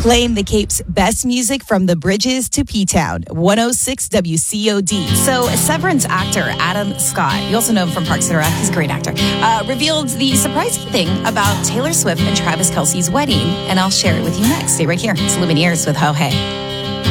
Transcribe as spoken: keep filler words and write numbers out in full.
Playing the Cape's best music from the bridges to P-Town, one oh six W C O D. So, Severance actor Adam Scott, you also know him from Parks and Rec, he's a great actor, uh, revealed the surprising thing about Taylor Swift and Travis Kelce's wedding, and I'll share it with you next. Stay right here. It's Lumineers with Ho Hey.